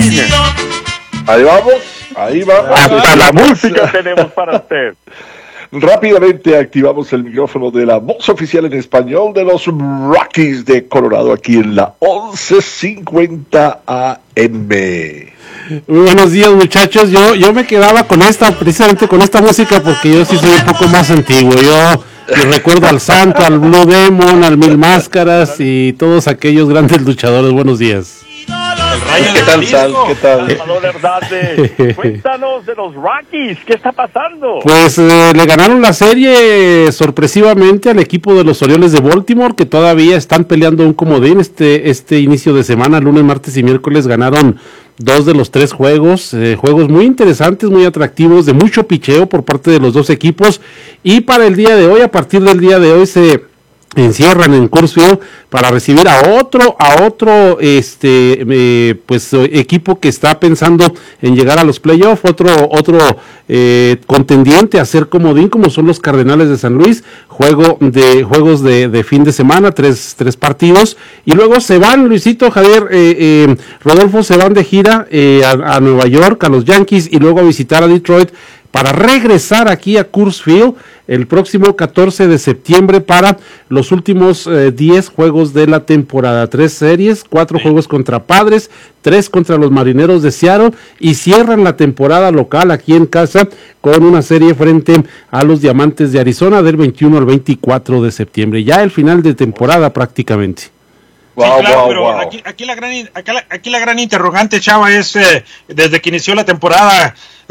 Ahí vamos, ahí va. Hasta la música tenemos para usted. Rápidamente activamos el micrófono de la voz oficial en español de los Rockies de Colorado aquí en la 1150 AM. Muy buenos días, muchachos. Yo me quedaba con precisamente con esta música, porque yo sí soy un poco más antiguo. Yo recuerdo al Santo, al Blue Demon, al Mil Máscaras y todos aquellos grandes luchadores. Buenos días. ¿Qué tal, Sal? ¿Qué tal? Salvador Hernández, cuéntanos de los Rockies, ¿qué está pasando? Pues le ganaron la serie sorpresivamente al equipo de los Orioles de Baltimore, que todavía están peleando un comodín este inicio de semana. Lunes, martes y miércoles ganaron 2 de los 3 juegos, juegos muy interesantes, muy atractivos, de mucho picheo por parte de los dos equipos. Y para el día de hoy, a partir del día de hoy, se encierran en Coors Field para recibir a otro equipo que está pensando en llegar a los playoffs, otro contendiente a ser comodín, como son los Cardenales de San Luis. Juegos de fin de semana, tres partidos, y luego se van, Luisito, Javier, Rodolfo, se van de gira a Nueva York, a los Yankees, y luego a visitar a Detroit, para regresar aquí a Coors Field el próximo 14 de septiembre para los últimos 10 juegos de la temporada. 3 series, 4 juegos contra Padres, 3 contra los Marineros de Seattle, y cierran la temporada local aquí en casa con una serie frente a los Diamantes de Arizona del 21 al 24 de septiembre. Ya el final de temporada prácticamente. Sí, claro, pero aquí la gran interrogante, Chava, es desde que inició la temporada,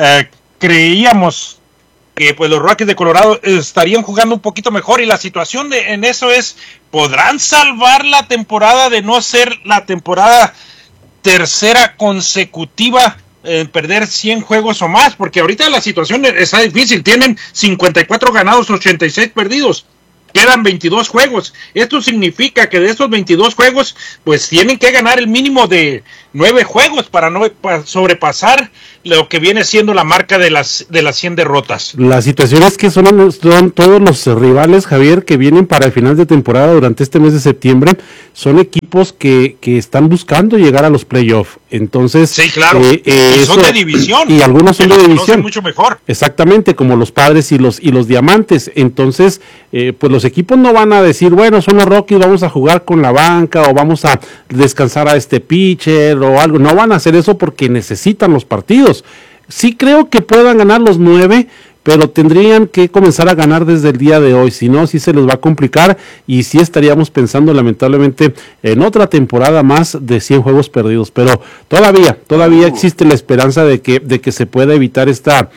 creíamos que pues los Rockies de Colorado estarían jugando un poquito mejor, y la situación en eso es, ¿podrán salvar la temporada de no ser la temporada tercera consecutiva en perder 100 juegos o más? Porque ahorita la situación está difícil, tienen 54 ganados, 86 perdidos. Quedan 22 juegos. Esto significa que de esos 22 juegos, pues tienen que ganar el mínimo de 9 juegos para sobrepasar lo que viene siendo la marca de las 100 derrotas. La situación es que son todos los rivales, Javier, que vienen para el final de temporada durante este mes de septiembre, son equipos que están buscando llegar a los playoffs. Entonces, sí, claro, y son de división. Y algunos son de división. Mucho mejor. Exactamente, como los Padres y los Diamantes. Entonces, pues los equipos no van a decir, bueno, son los Rockies, vamos a jugar con la banca o vamos a descansar a este pitcher o algo. No van a hacer eso porque necesitan los partidos. Sí creo que puedan ganar los 9, pero tendrían que comenzar a ganar desde el día de hoy, si no, sí se les va a complicar, y sí estaríamos pensando lamentablemente en otra temporada más de 100 juegos perdidos, pero todavía existe la esperanza de que se pueda evitar esta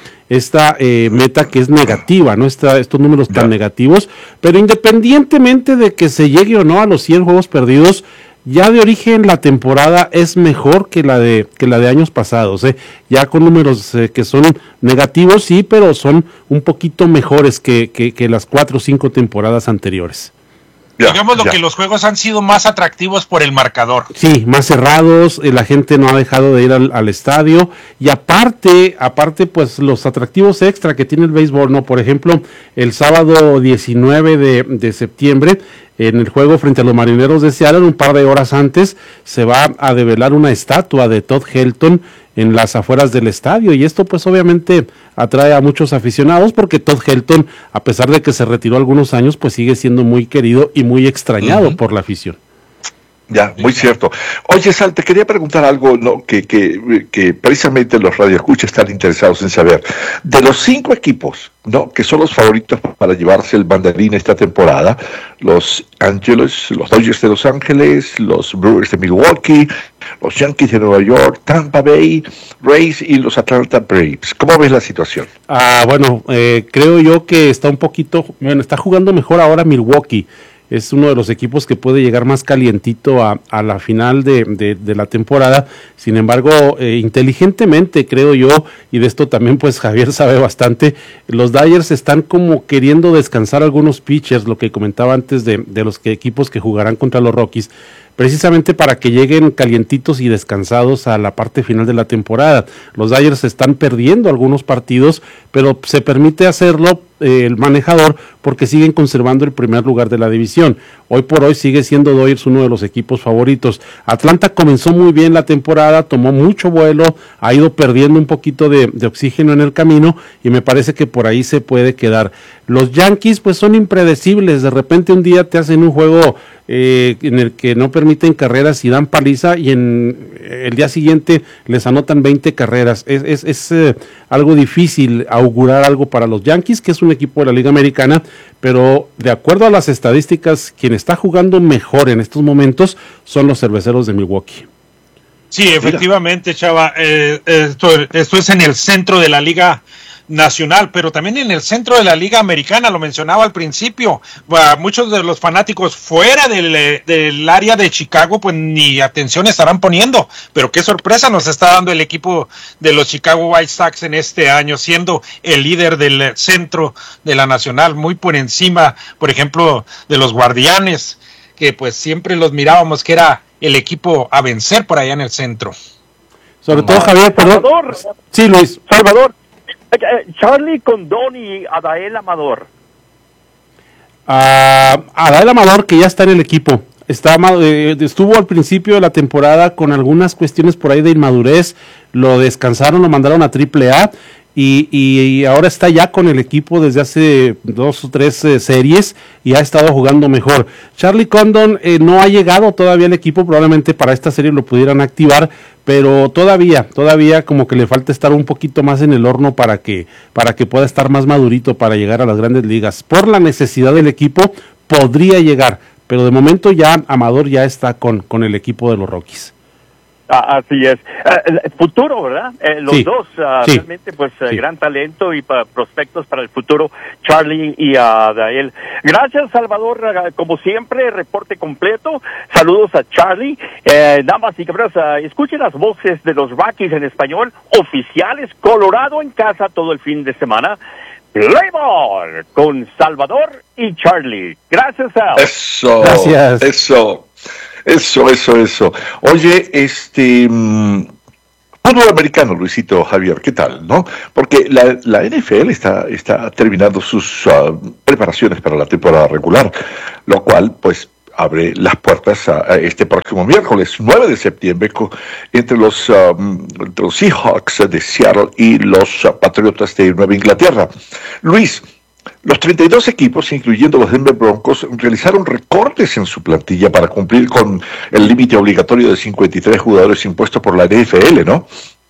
meta que es negativa, ¿no? Estos números tan negativos, pero independientemente de que se llegue o no a los 100 juegos perdidos, ya de origen la temporada es mejor que la de años pasados, ya con números que son negativos, sí, pero son un poquito mejores que las 4 o 5 temporadas anteriores. Digamos que los juegos han sido más atractivos por el marcador. Sí, más cerrados, la gente no ha dejado de ir al estadio, y aparte pues los atractivos extra que tiene el béisbol, ¿no? Por ejemplo, el sábado 19 de septiembre, en el juego frente a los Marineros de Seattle, un par de horas antes, se va a develar una estatua de Todd Helton en las afueras del estadio, y esto pues obviamente atrae a muchos aficionados, porque Todd Helton, a pesar de que se retiró algunos años, pues sigue siendo muy querido y muy extrañado por la afición. Ya, muy cierto. Oye, Sal, te quería preguntar algo, ¿no? que precisamente los radioescuchas están interesados en saber. De los 5 equipos, ¿no?, que son los favoritos para llevarse el banderín esta temporada, los Dodgers de Los Ángeles, los Brewers de Milwaukee, los Yankees de Nueva York, Tampa Bay Rays y los Atlanta Braves. ¿Cómo ves la situación? Bueno, creo yo que está está jugando mejor ahora Milwaukee. Es uno de los equipos que puede llegar más calientito a la final de la temporada. Sin embargo, inteligentemente, creo yo, y de esto también pues Javier sabe bastante, los Dodgers están como queriendo descansar algunos pitchers, lo que comentaba antes de los equipos que jugarán contra los Rockies, precisamente para que lleguen calientitos y descansados a la parte final de la temporada. Los Dodgers están perdiendo algunos partidos, pero se permite hacerlo el manejador porque siguen conservando el primer lugar de la división. Hoy por hoy sigue siendo Dodgers uno de los equipos favoritos. Atlanta comenzó muy bien la temporada, tomó mucho vuelo, ha ido perdiendo un poquito de oxígeno en el camino y me parece que por ahí se puede quedar. Los Yankees pues son impredecibles, de repente un día te hacen un juego en el que no permiten carreras y dan paliza y en el día siguiente les anotan 20 carreras. Es algo difícil augurar algo para los Yankees, que es un equipo de la Liga Americana, pero de acuerdo a las estadísticas, quien está jugando mejor en estos momentos son los Cerveceros de Milwaukee. Sí, efectivamente, Chava, esto es en el centro de la Liga Nacional, pero también en el centro de la Liga Americana, lo mencionaba al principio. Muchos de los fanáticos fuera del área de Chicago pues ni atención estarán poniendo, pero qué sorpresa nos está dando el equipo de los Chicago White Sox en este año, siendo el líder del centro de la Nacional, muy por encima, por ejemplo, de los Guardianes, que pues siempre los mirábamos que era el equipo a vencer por allá en el centro. Sobre todo, Javier, perdón. Salvador. Sí, Luis. Salvador. Charlie Condón y Adael Amador. Adael Amador, que ya está en el equipo. Estuvo al principio de la temporada con algunas cuestiones por ahí de inmadurez. Lo descansaron, lo mandaron a AAA. Y ahora está ya con el equipo desde hace 2 o 3 series y ha estado jugando mejor. Charlie Condon no ha llegado todavía al equipo, probablemente para esta serie lo pudieran activar, pero todavía como que le falta estar un poquito más en el horno para que pueda estar más madurito para llegar a las grandes ligas. Por la necesidad del equipo podría llegar, pero de momento ya Amador ya está con el equipo de los Rockies. Así es. Futuro, ¿verdad? Los sí, dos, sí, realmente, pues, sí. Gran talento y prospectos para el futuro, Charlie y Adael. Gracias, Salvador. Como siempre, reporte completo. Saludos a Charlie. Damas y caballeros, escuchen las voces de los Rockies en español, oficiales, Colorado en casa todo el fin de semana. Play ball con Salvador y Charlie. Gracias, Al. Eso. Gracias. Eso. Oye, fútbol americano, Luisito Javier, ¿qué tal, no? Porque la NFL está terminando sus preparaciones para la temporada regular, lo cual, pues, abre las puertas a este próximo miércoles, 9 de septiembre, entre los Seahawks de Seattle y los Patriotas de Nueva Inglaterra. Luis, los 32 equipos, incluyendo los Denver Broncos, realizaron recortes en su plantilla para cumplir con el límite obligatorio de 53 jugadores impuesto por la NFL, ¿no?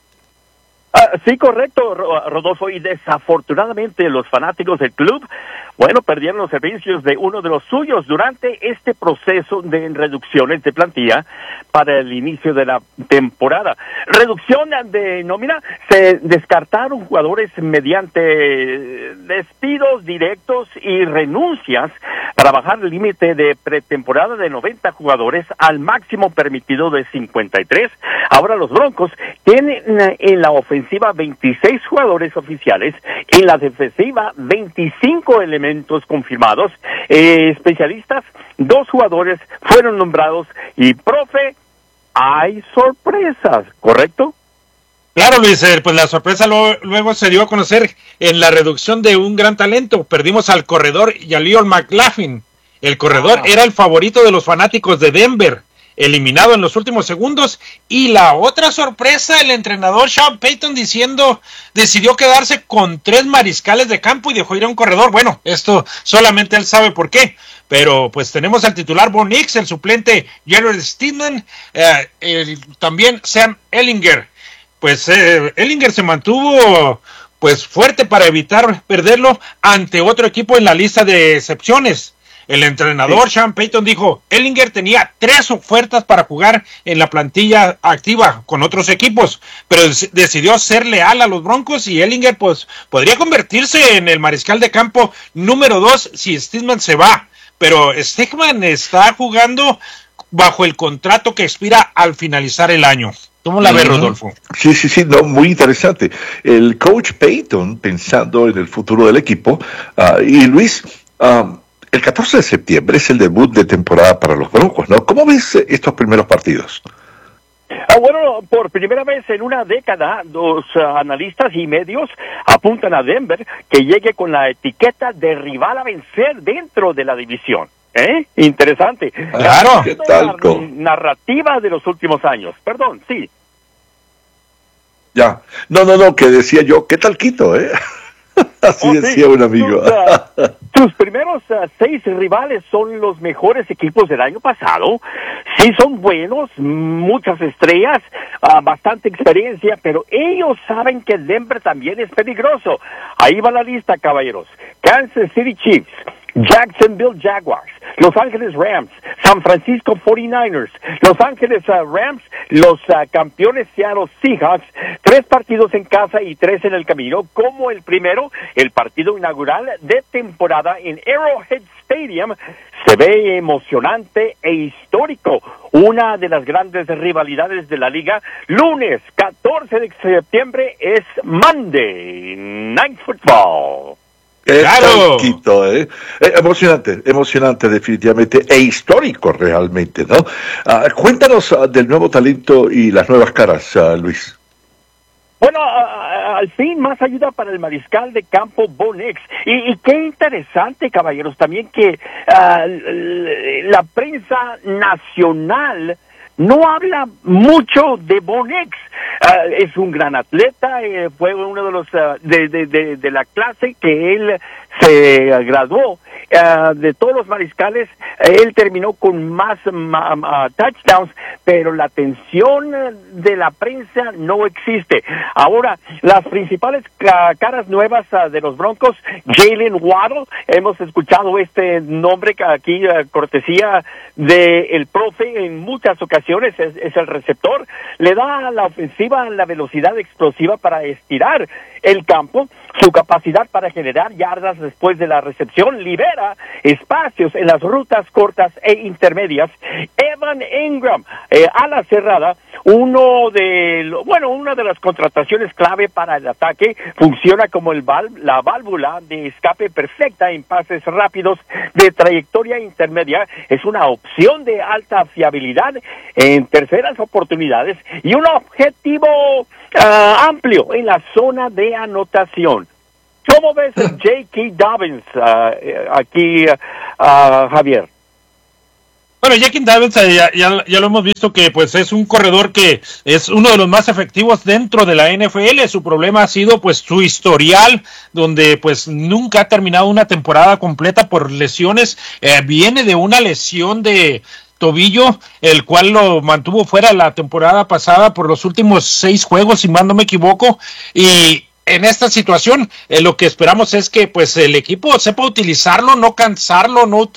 Sí, correcto, Rodolfo, y desafortunadamente los fanáticos del club, bueno, perdieron los servicios de uno de los suyos durante este proceso de reducciones de plantilla para el inicio de la temporada. Reducción de nómina, se descartaron jugadores mediante despidos directos y renuncias para bajar el límite de pretemporada de 90 jugadores al máximo permitido de 53. Ahora los Broncos tienen en la ofensiva 26 jugadores oficiales, en la defensiva 25 elementos confirmados, especialistas, 2 jugadores fueron nombrados y, profe, hay sorpresas, ¿correcto? Claro, Luis, pues la sorpresa luego se dio a conocer en la reducción de un gran talento. Perdimos al corredor Jaleel McLaughlin. El corredor era el favorito de los fanáticos de Denver, eliminado en los últimos segundos. Y la otra sorpresa, el entrenador Sean Payton decidió quedarse con 3 mariscales de campo y dejó ir a un corredor. Bueno, esto solamente él sabe por qué. Pero pues tenemos al titular Bo Nix, el suplente Jared Stidham, también Sam Ehlinger. Pues Ehlinger se mantuvo pues fuerte para evitar perderlo ante otro equipo en la lista de excepciones. El entrenador Sean Payton dijo, Ehlinger tenía 3 ofertas para jugar en la plantilla activa con otros equipos, pero decidió ser leal a los Broncos y Ehlinger pues podría convertirse en el mariscal de campo número 2 si Stidham se va. Pero Stidham está jugando bajo el contrato que expira al finalizar el año. ¿Cómo la ves, Rodolfo? Sí, no, muy interesante. El coach Payton pensando en el futuro del equipo. Y Luis, el 14 de septiembre es el debut de temporada para los Broncos, ¿no? ¿Cómo ves estos primeros partidos? Bueno, por primera vez en una década, los analistas y medios apuntan a Denver que llegue con la etiqueta de rival a vencer dentro de la división. Interesante. Claro. ¿Qué tal? La narrativa de los últimos años. Perdón, sí. Ya. No, que decía yo, ¿qué tal Quito, Así decía un amigo. Tus primeros 6 rivales son los mejores equipos del año pasado. Sí, son buenos, muchas estrellas, bastante experiencia, pero ellos saben que Denver también es peligroso. Ahí va la lista, caballeros. Kansas City Chiefs, Jacksonville Jaguars, Los Ángeles Rams, San Francisco 49ers, Los Ángeles Rams, los campeones Seattle Seahawks, 3 partidos en casa y 3 en el camino, como el primero, el partido inaugural de temporada en Arrowhead Stadium, se ve emocionante e histórico, una de las grandes rivalidades de la liga. Lunes 14 de septiembre es Monday Night Football. ¡Claro! Emocionante definitivamente, e histórico realmente, ¿no? Cuéntanos del nuevo talento y las nuevas caras, Luis. Bueno, al fin más ayuda para el mariscal de campo Bo Nix. Y qué interesante, caballeros, también que la prensa nacional no habla mucho de Bo Nix. Es un gran atleta, fue uno de los de la clase que él se graduó. De todos los mariscales, él terminó con más touchdowns, pero la atención de la prensa no existe. Ahora, las principales caras nuevas de los Broncos, Jalen Waddle, hemos escuchado este nombre aquí, cortesía del profe en muchas ocasiones, es el receptor, le da a la ofensiva la velocidad explosiva para estirar el campo, su capacidad para generar yardas después de la recepción, libera espacios en las rutas cortas e intermedias. Evan Engram, ala cerrada, una de las contrataciones clave para el ataque, funciona como la válvula de escape perfecta en pases rápidos de trayectoria intermedia, es una opción de alta fiabilidad en terceras oportunidades y un objetivo amplio en la zona de anotación. ¿Cómo ves a J.K. Dobbins aquí, Javier? Bueno, J.K. Dobbins ya lo hemos visto que pues es un corredor que es uno de los más efectivos dentro de la NFL. Su problema ha sido pues su historial, donde pues nunca ha terminado una temporada completa por lesiones. Viene de una lesión de tobillo, el cual lo mantuvo fuera la temporada pasada por los últimos 6 juegos, si mal no me equivoco, y en esta situación lo que esperamos es que pues el equipo sepa utilizarlo, no cansarlo, no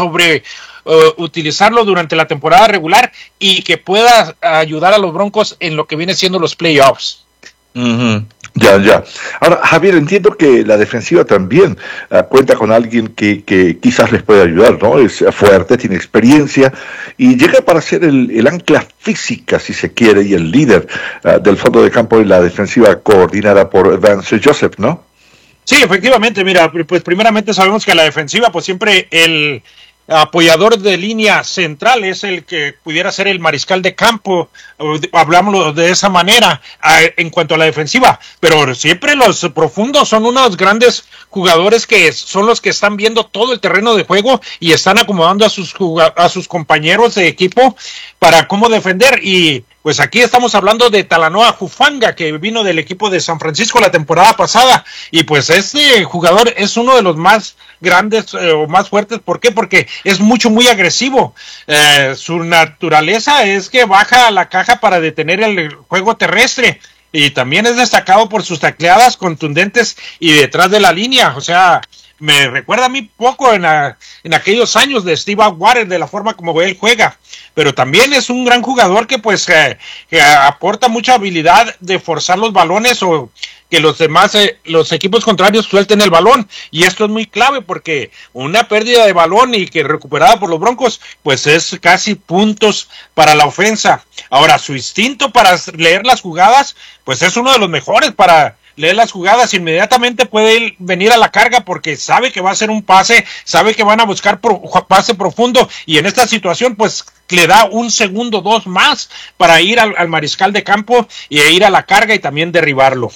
utilizarlo durante la temporada regular y que pueda ayudar a los Broncos en lo que viene siendo los playoffs. Uh-huh. Ya. Ahora, Javier, entiendo que la defensiva también cuenta con alguien que quizás les puede ayudar, ¿no? Es fuerte, tiene experiencia y llega para ser el ancla física, si se quiere, y el líder del fondo de campo de la defensiva coordinada por Vance Joseph, ¿no? Sí, efectivamente, mira, pues primeramente sabemos que la defensiva, pues siempre el apoyador de línea central es el que pudiera ser el mariscal de campo, hablamos de esa manera en cuanto a la defensiva, pero siempre los profundos son unos grandes jugadores que son los que están viendo todo el terreno de juego y están acomodando a sus compañeros de equipo para cómo defender. Y pues aquí estamos hablando de Talanoa Hufanga, que vino del equipo de San Francisco la temporada pasada, y pues este jugador es uno de los más grandes o más fuertes. ¿Por qué? Porque es muy agresivo. Su naturaleza es que baja a la caja para detener el juego terrestre, y también es destacado por sus tacleadas contundentes y detrás de la línea. O sea, me recuerda a mí poco en aquellos años de Steve Atwater, de la forma como él juega, pero también es un gran jugador que pues que aporta mucha habilidad de forzar los balones o que los demás, los equipos contrarios suelten el balón, y esto es muy clave porque una pérdida de balón y que recuperada por los Broncos, pues es casi puntos para la ofensa. Ahora, su instinto para leer las jugadas, pues es uno de los mejores para lee las jugadas, inmediatamente puede venir a la carga porque sabe que va a ser un pase, sabe que van a buscar pase profundo, y en esta situación pues le da un segundo, 2 más para ir al mariscal de campo y ir a la carga y también derribarlo.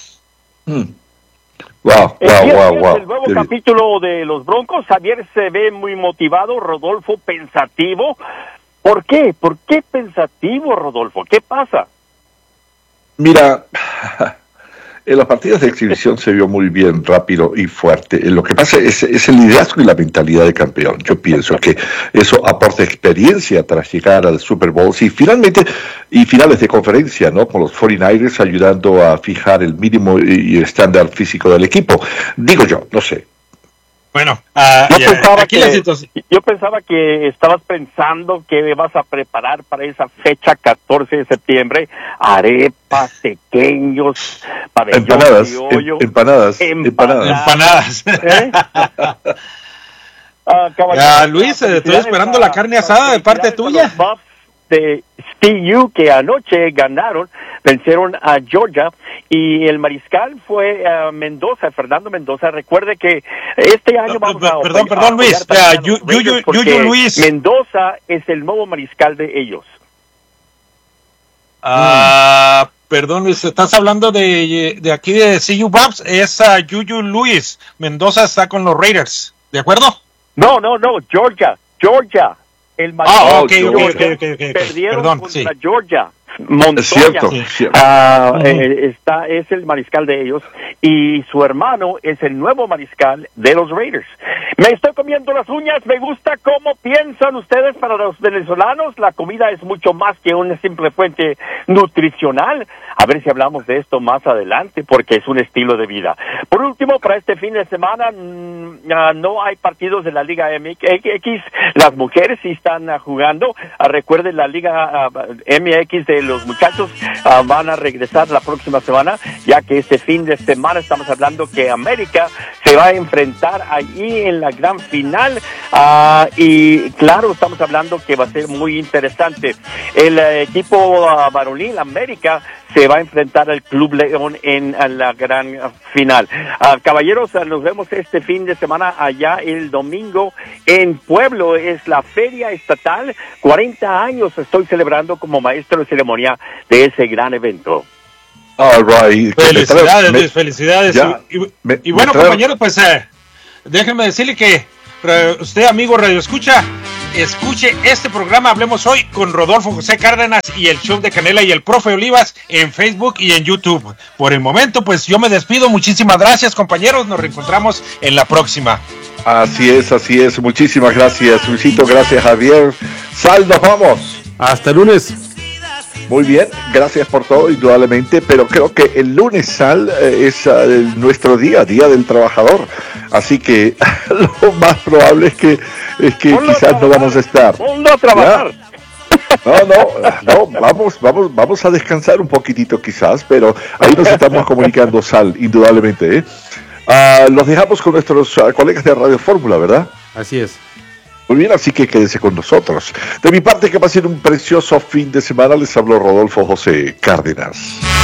Wow. El nuevo capítulo de los Broncos, Javier se ve muy motivado, Rodolfo pensativo. ¿Por qué? ¿Por qué pensativo, Rodolfo? ¿Qué pasa? Mira, en los partidos de exhibición se vio muy bien, rápido y fuerte. Lo que pasa es el liderazgo y la mentalidad de campeón. Yo pienso que eso aporta experiencia tras llegar al Super Bowl. Sí, finalmente, y finales de conferencia, ¿no? Con los 49ers ayudando a fijar el mínimo y estándar físico del equipo. Digo yo, no sé. Bueno, yo pensaba que estabas pensando que vas a preparar para esa fecha 14 de septiembre arepas, pequeños, empanadas. ¿Eh? Luis, estoy esperando la carne asada de parte tuya. De CU que anoche ganaron, vencieron a Georgia, y el mariscal fue Fernando Mendoza. Recuerde que este año vamos a... Perdón, Luis. Luis. Mendoza es el nuevo mariscal de ellos. Perdón, Luis, estás hablando de aquí de CU Babs, es Yuyu Luis. Mendoza está con los Raiders, ¿de acuerdo? No, Georgia. El mariscal perdieron contra Georgia. Montoya es el mariscal de ellos, y su hermano es el nuevo mariscal de los Raiders. Me estoy comiendo las uñas. Me gusta cómo piensan ustedes. Para los venezolanos la comida es mucho más que una simple fuente nutricional. A ver si hablamos de esto más adelante, porque es un estilo de vida. Por último, para este fin de semana no hay partidos de la Liga MX. Las mujeres sí están jugando. Recuerden, la Liga MX de los muchachos van a regresar la próxima semana, ya que este fin de semana estamos hablando que América se va a enfrentar allí en la gran final, y claro, estamos hablando que va a ser muy interesante. El equipo varonil América se va a enfrentar al Club León en la gran final. Caballeros, nos vemos este fin de semana allá el domingo en Pueblo. Es la feria estatal. 40 años estoy celebrando como maestro de ceremonia de ese gran evento. All right. Felicidades. Y bueno, compañeros, pues déjenme decirle que usted, amigo Radio Escuche este programa Hablemos Hoy con Rodolfo José Cárdenas y el Show de Canela y el Profe Olivas en Facebook y en YouTube. Por el momento, pues yo me despido. Muchísimas gracias, compañeros. Nos reencontramos en la próxima. Así es. Muchísimas gracias, Luisito. Gracias, Javier. Sal, nos vamos. Hasta el lunes. Muy bien, gracias por todo, indudablemente, pero creo que el lunes, Sal, es nuestro día del trabajador, así que lo más probable es que quizás no vamos a estar. No a trabajar. No, vamos a descansar un poquitito quizás, pero ahí nos estamos comunicando, Sal, indudablemente. Los dejamos con nuestros colegas de Radio Fórmula, ¿verdad? Así es. Muy bien, así que quédense con nosotros. De mi parte, que pasen un precioso fin de semana. Les habló Rodolfo José Cárdenas.